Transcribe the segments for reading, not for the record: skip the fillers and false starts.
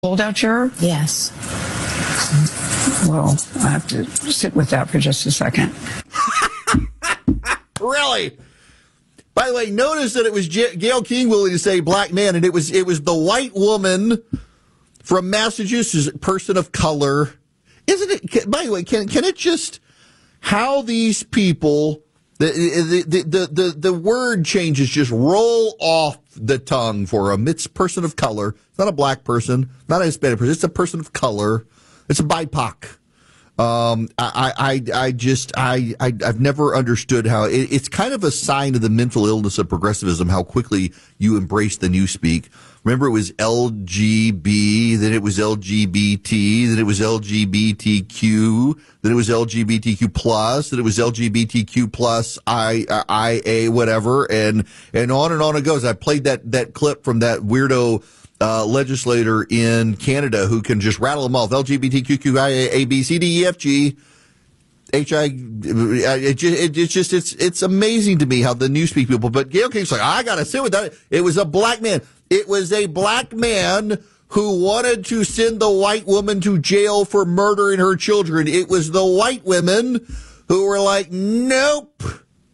Holdout juror? Yes. Well, I have to sit with that for just a second. Really? By the way, notice that it was Gayle King willing to say black man, and it was the white woman from Massachusetts, person of color. Isn't it? By the way, can it just how these people the word changes just roll off the tongue for them. It's person of color. It's not a black person, not a Hispanic person. It's a person of color. It's a BIPOC. I've never understood how it's kind of a sign of the mental illness of progressivism, how quickly you embrace the newspeak. Remember, it was LGB, then it was LGBT, then it was LGBTQ, then it was LGBTQ plus, then it was LGBTQ plus IA, whatever, and on it goes. I played that clip from that weirdo legislator in Canada who can just rattle them off. LGBTQIA, A, B, C, D, E, F, G, H, I. It's amazing to me how the newspeak people. But Gayle King's like, I gotta sit with that. It was a black man. It was a black man who wanted to send the white woman to jail for murdering her children. It was the white women who were like, nope.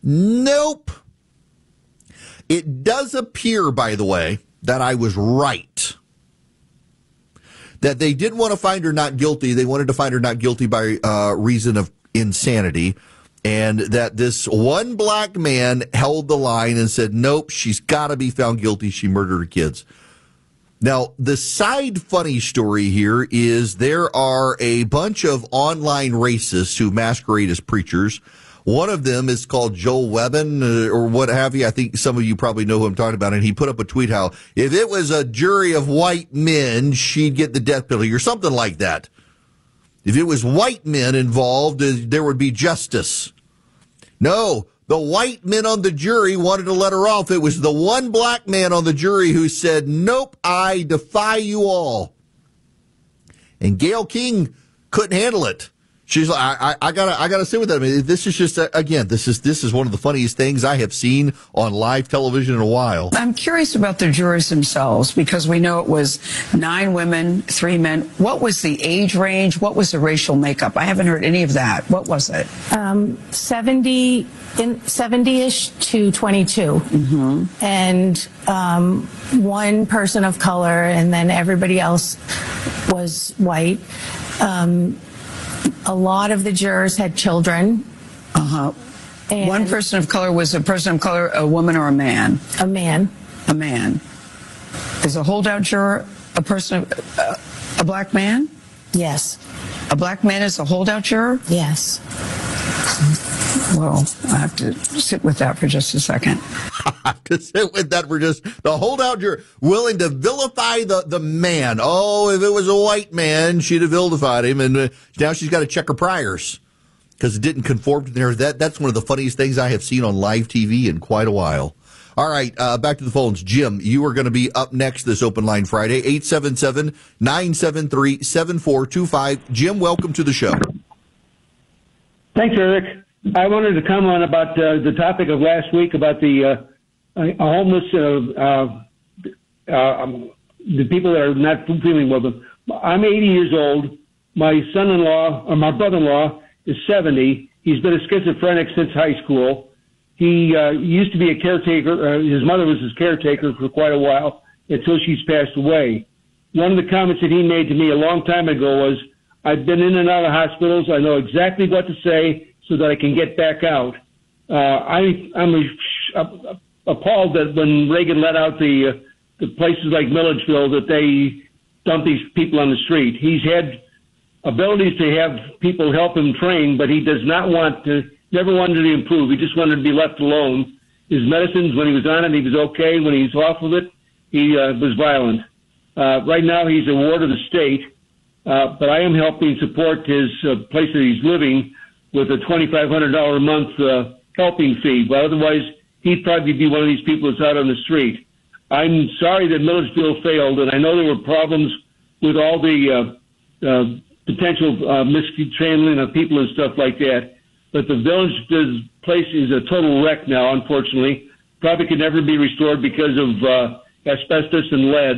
It does appear, by the way, that I was right. That they didn't want to find her not guilty. They wanted to find her not guilty by reason of insanity. And that this one black man held the line and said, nope, she's got to be found guilty. She murdered her kids. Now, the side funny story here is there are a bunch of online racists who masquerade as preachers. One of them is called Joel Webbin or what have you. I think some of you probably know who I'm talking about. And he put up a tweet how if it was a jury of white men, she'd get the death penalty or something like that. If it was white men involved, there would be justice. No, the white men on the jury wanted to let her off. It was the one black man on the jury who said, nope, I defy you all. And Gayle King couldn't handle it. She's like, I gotta sit with that. I mean, this is just again, this is one of the funniest things I have seen on live television in a while. I'm curious about the jurors themselves because we know it was 9 women, 3 men. What was the age range? What was the racial makeup? I haven't heard any of that. What was it? 70-ish to 22, and one person of color, and then everybody else was white. A lot of the jurors had children. One person of color was a person of color, a woman or a man? A man. A man. Is a holdout juror a person of a black man? Yes. A black man is a holdout juror? Yes. Well, I have to sit with that for just a second. I have to sit with that for just the holdout juror willing to vilify the man. Oh, if it was a white man, she'd have vilified him, and now she's got to check her priors because it didn't conform to theirs. That's one of the funniest things I have seen on live TV in quite a while. All right, back to the phones. Jim, you are going to be up next this Open Line Friday, 877-973-7425. Jim, welcome to the show. Thanks, Eric. I wanted to comment about the topic of last week about the homeless, the people that are not feeling well. I'm 80 years old. My son-in-law, or my brother-in-law, is 70. He's been a schizophrenic since high school. He used to be a caretaker. His mother was his caretaker for quite a while until she's passed away. One of the comments that he made to me a long time ago was, I've been in and out of hospitals. I know exactly what to say so that I can get back out. I'm appalled that when Reagan let out the places like Milledgeville that they dump these people on the street. He's had abilities to have people help him train, but he does not never wanted to improve. He just wanted to be left alone. His medicines, when he was on it, he was okay. When he's off of it, he was violent. Right now, he's a ward of the state, but I am helping support his place that he's living with a $2,500 a month helping fee. But otherwise, he'd probably be one of these people that's out on the street. I'm sorry that Milledgeville failed, and I know there were problems with all the potential mishandling of people and stuff like that. But the village place is a total wreck now, unfortunately. Probably could never be restored because of asbestos and lead.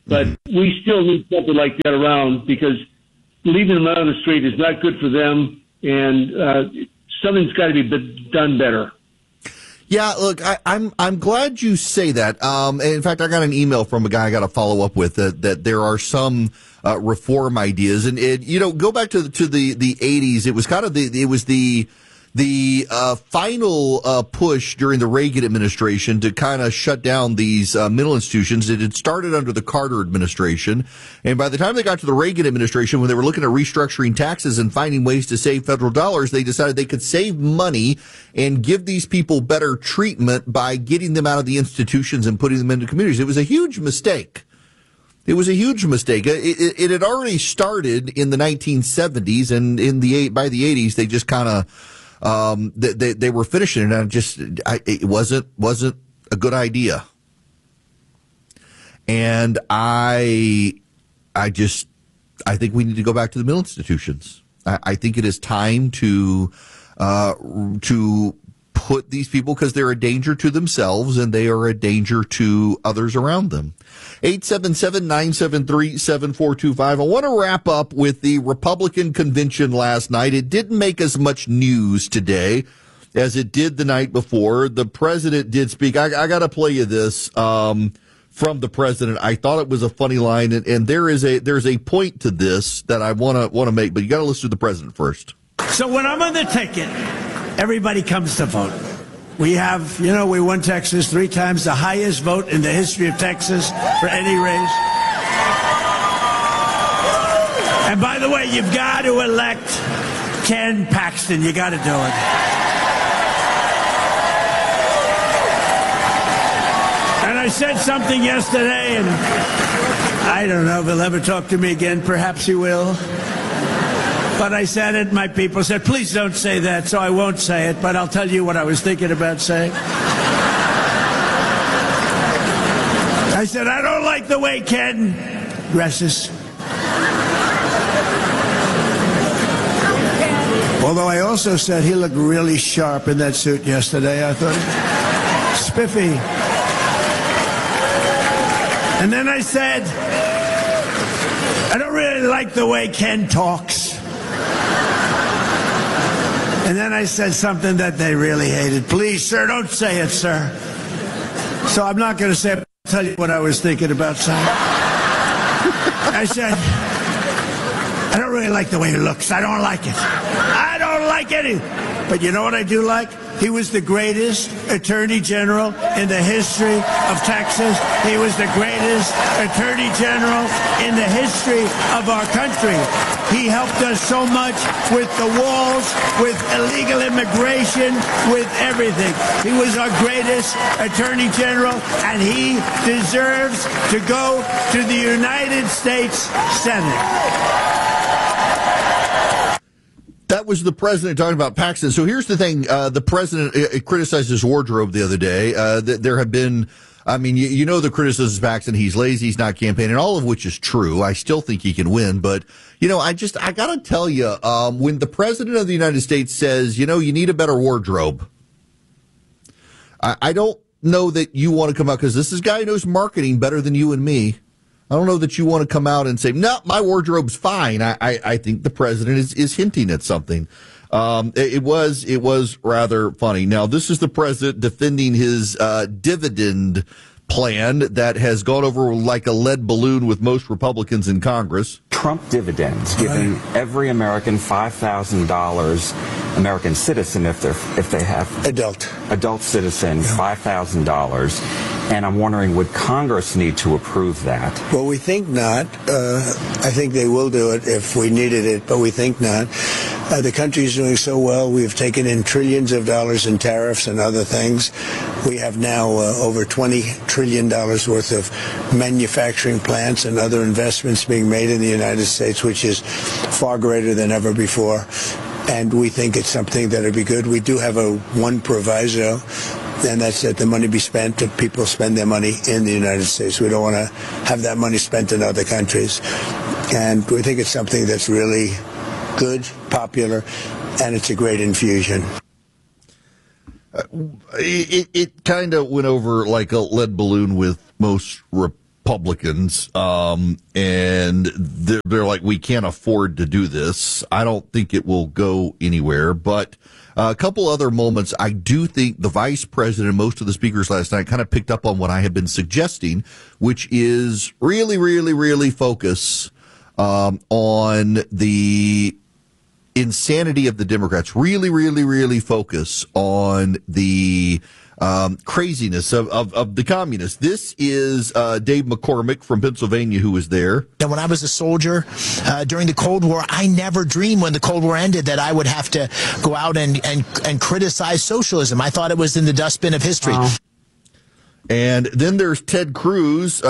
But we still need something like that around, because leaving them out on the street is not good for them, and something's got to be done better. Yeah, look, I'm glad you say that. In fact, I got an email from a guy I got to follow up with that there are some reform ideas, and go back to the 80s. It was kind of the final push during the Reagan administration to kind of shut down these mental institutions. It had started under the Carter administration, and by the time they got to the Reagan administration, when they were looking at restructuring taxes and finding ways to save federal dollars, they decided they could save money and give these people better treatment by getting them out of the institutions and putting them into communities. It was a huge mistake. It was a huge mistake. It had already started in the 1970s, and by the 80s, they just kind of they were finishing it, and it wasn't a good idea. And I think we need to go back to the middle institutions. I think it is time to put these people, because they're a danger to themselves and they are a danger to others around them. 877-973-7425. I want to wrap up with the Republican convention last night. It didn't make as much news today as it did the night before. The president did speak. I got to play you this from the president. I thought it was a funny line, and there's a point to this that I want to make, but you got to listen to the president first. So when I'm on the ticket, everybody comes to vote. We have, we won Texas 3 times, the highest vote in the history of Texas for any race. And by the way, you've got to elect Ken Paxton. You got to do it. And I said something yesterday, and I don't know if he'll ever talk to me again. Perhaps he will. But I said it, my people said, please don't say that, so I won't say it, but I'll tell you what I was thinking about saying. I said, I don't like the way Ken dresses. Although I also said he looked really sharp in that suit yesterday. I thought, spiffy. And then I said, I don't really like the way Ken talks. And then I said something that they really hated. Please, sir, don't say it, sir. So I'm not going to say it. I'll tell you what I was thinking about saying. I said, I don't really like the way he looks. I don't like it. I don't like it. But you know what I do like? He was the greatest attorney general in the history of Texas. He was the greatest attorney general in the history of our country. He helped us so much with the walls, with illegal immigration, with everything. He was our greatest attorney general, and he deserves to go to the United States Senate. That was the president talking about Paxton. So here's the thing. The president criticized his wardrobe the other day. There have been, the criticisms of Paxton. He's lazy. He's not campaigning, all of which is true. I still think he can win. But, I got to tell you, when the president of the United States says, you need a better wardrobe, I don't know that you want to come out, because this is a guy who knows marketing better than you and me. I don't know that you want to come out and say, no, my wardrobe's fine. I think the president is hinting at something. It was rather funny. Now, this is the president defending his dividend plan that has gone over like a lead balloon with most Republicans in Congress. Trump dividends, giving every American $5,000, American citizen if they have adult citizen, $5,000. And I'm wondering, would Congress need to approve that? Well, we think not. I think they will do it if we needed it, but we think not. The country is doing so well. We've taken in trillions of dollars in tariffs and other things. We have now over $20 trillion worth of manufacturing plants and other investments being made in the United States, which is far greater than ever before. And we think it's something that would be good. We do have one proviso, and that's that the money be spent, that people spend their money in the United States. We don't want to have that money spent in other countries. And we think it's something that's really good, popular, and it's a great infusion. It kind of went over like a lead balloon with most Republicans. Republicans, and they're like, we can't afford to do this. I don't think it will go anywhere, but a couple other moments. I do think the vice president and most of the speakers last night kind of picked up on what I have been suggesting, which is really, really, really focus on the insanity of the Democrats. Really, really, really focus on the craziness of the communists. This is Dave McCormick from Pennsylvania, who was there. And when I was a soldier during the Cold War, I never dreamed when the Cold War ended that I would have to go out and criticize socialism. I thought it was in the dustbin of history. Wow. And then there's Ted Cruz.